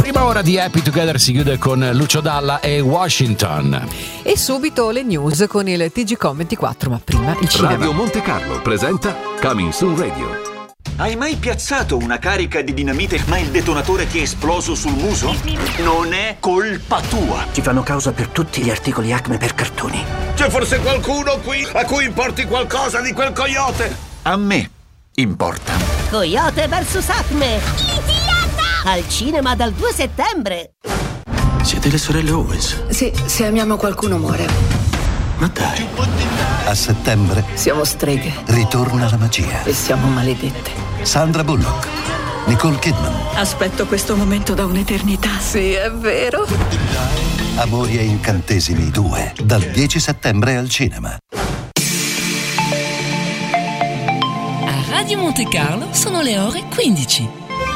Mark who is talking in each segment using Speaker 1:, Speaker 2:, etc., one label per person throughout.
Speaker 1: Prima ora di Happy Together si chiude con Lucio Dalla e Washington.
Speaker 2: E subito le news con il TGcom 24, ma prima il cinema.
Speaker 3: Radio Monte Carlo presenta Coming Soon Radio.
Speaker 4: Hai mai piazzato una carica di dinamite ma il detonatore ti è esploso sul muso? Non è colpa tua.
Speaker 5: Ci fanno causa per tutti gli articoli Acme per cartoni.
Speaker 6: C'è forse qualcuno qui a cui importi qualcosa di quel coyote?
Speaker 4: A me importa.
Speaker 7: Coyote vs Acme. Al cinema dal 2 settembre.
Speaker 5: Siete le sorelle Owens?
Speaker 8: Sì, se amiamo qualcuno muore.
Speaker 5: Ma dai.
Speaker 9: A settembre
Speaker 8: Siamo streghe
Speaker 9: ritorna la magia.
Speaker 8: e siamo maledette.
Speaker 9: Sandra Bullock, Nicole Kidman,
Speaker 8: Aspetto questo momento da un'eternità. Sì, è vero.
Speaker 9: Amori e incantesimi 2, dal 10 settembre al cinema.
Speaker 10: A Radio Monte Carlo sono le ore 15.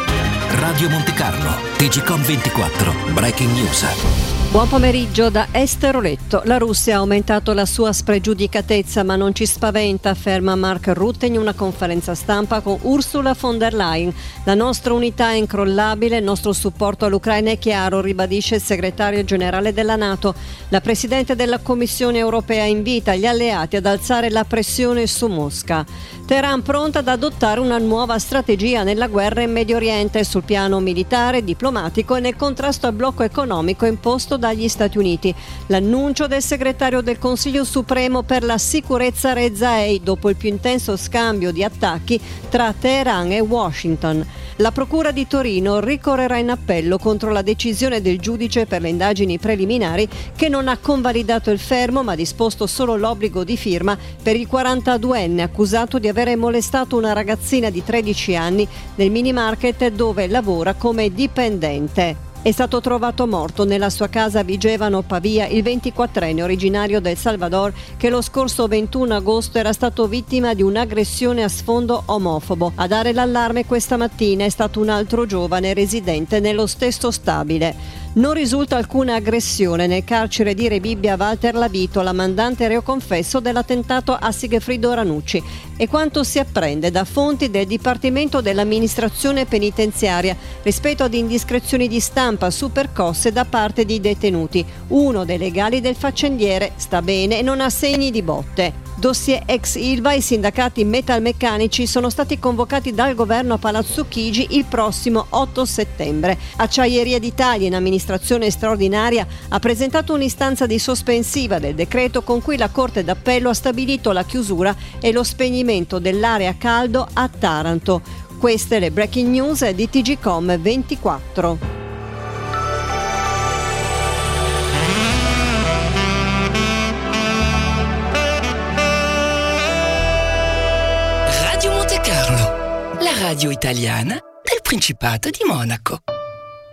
Speaker 11: Radio Monte Carlo, TGcom 24, Breaking News.
Speaker 12: Buon pomeriggio da Esther Oletto. La Russia ha aumentato la sua spregiudicatezza, ma non ci spaventa, afferma Mark Rutte in una conferenza stampa con Ursula von der Leyen. La nostra unità è incrollabile, il nostro supporto all'Ucraina è chiaro, ribadisce il segretario generale della NATO. La Presidente della Commissione europea invita gli alleati ad alzare la pressione su Mosca. Teheran pronta ad adottare una nuova strategia nella guerra in Medio Oriente, sul piano militare, diplomatico e nel contrasto al blocco economico imposto dagli Stati Uniti. L'annuncio del segretario del Consiglio Supremo per la sicurezza Rezaei dopo il più intenso scambio di attacchi tra Teheran e Washington. La Procura di Torino ricorrerà in appello contro la decisione del giudice per le indagini preliminari che non ha convalidato il fermo ma disposto solo l'obbligo di firma per il 42enne accusato di avere molestato una ragazzina di 13 anni nel mini market dove lavora come dipendente. È stato trovato morto nella sua casa a Vigevano, Pavia, il 24enne originario del Salvador che lo scorso 21 agosto era stato vittima di un'aggressione a sfondo omofobo. A dare l'allarme questa mattina è stato un altro giovane residente nello stesso stabile. Non risulta alcuna aggressione nel carcere di Rebibbia Walter Labito, la mandante reo confesso dell'attentato a Sigfrido Ranucci, e quanto si apprende da fonti del Dipartimento dell'Amministrazione Penitenziaria rispetto ad indiscrezioni di stampa su percosse da parte di detenuti. Uno dei legali del faccendiere sta bene e non ha segni di botte. Dossier ex Ilva, i sindacati metalmeccanici sono stati convocati dal governo a Palazzo Chigi il prossimo 8 settembre. Acciaieria d'Italia, in amministrazione straordinaria, ha presentato un'istanza di sospensiva del decreto con cui la Corte d'Appello ha stabilito la chiusura e lo spegnimento dell'area caldo a Taranto. Queste le breaking news di TGcom 24.
Speaker 10: Radio Monte Carlo, la radio italiana del Principato di Monaco.